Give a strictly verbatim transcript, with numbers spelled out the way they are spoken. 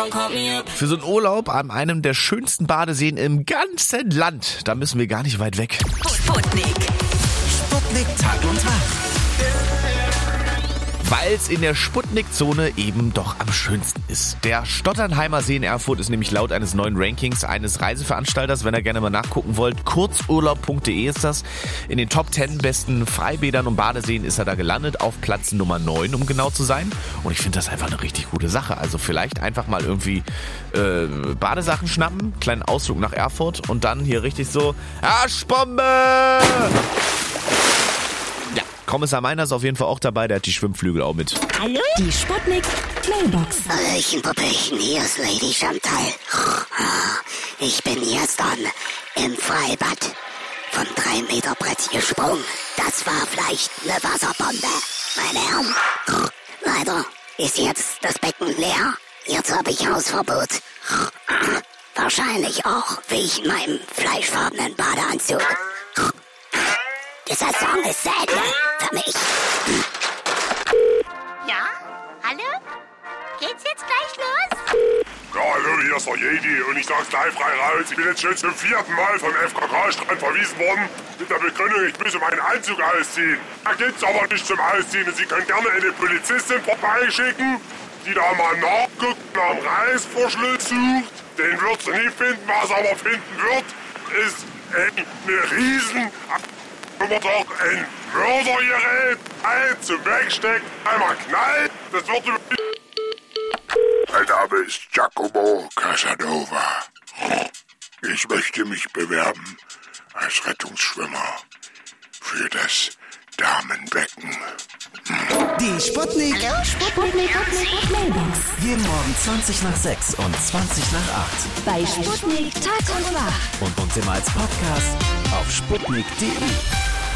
Für so einen Urlaub an einem der schönsten Badeseen im ganzen Land, da müssen wir gar nicht weit weg. Sputnik. Sputnik Tag und Nacht. Weil es in der Sputnik-Zone eben doch am schönsten ist. Der Stotternheimer See in Erfurt ist nämlich laut eines neuen Rankings eines Reiseveranstalters, wenn ihr gerne mal nachgucken wollt, kurzurlaub punkt de ist das. In den Top zehn besten Freibädern und Badeseen ist er da gelandet, auf Platz Nummer neun, um genau zu sein. Und ich finde das einfach eine richtig gute Sache. Also vielleicht einfach mal irgendwie äh, Badesachen schnappen, kleinen Ausflug nach Erfurt und dann hier richtig so Arschbombe! Kommissar Meiner ist auf jeden Fall auch dabei, der hat die Schwimmflügel auch mit. Hallo? Die Sputnik Mailbox. Hallöchen, Puppelchen, hier ist Lady Chantal. Ich bin gestern im Freibad von drei Meter Brett gesprungen. Das war vielleicht eine Wasserbombe, meine Herren. Leider ist jetzt das Becken leer. Jetzt habe ich Hausverbot. Wahrscheinlich auch wegen meinem fleischfarbenen Badeanzug. Dieser Song ist selten für mich. Ja? Hallo? Geht's jetzt gleich los? Ja, hallo, hier ist der Jedi und ich sag's gleich frei raus. Ich bin jetzt schon zum vierten Mal vom F K K-Strand verwiesen worden mit der Begründung, ich müsse meinen Anzug ausziehen. Da gibt's aber nicht zum Ausziehen und Sie können gerne eine Polizistin vorbeischicken, die da mal nachguckt, nach dem Reißverschluss sucht. Den wird sie nie finden, was sie aber finden wird, ist eine riesen... Aber doch ein Mördergerät, ein zum Wegstecken, einmal knallt, das wird über... Mein Name ist Giacomo Casanova. Ich möchte mich bewerben als Rettungsschwimmer für das Damenbecken. Die Sputnik. Hallo? Sputnik Mailbox. Jeden Morgen zwanzig nach sechs und zwanzig nach acht. Bei Sputnik Tag und Nacht. Und uns immer als Podcast auf sputnik punkt de.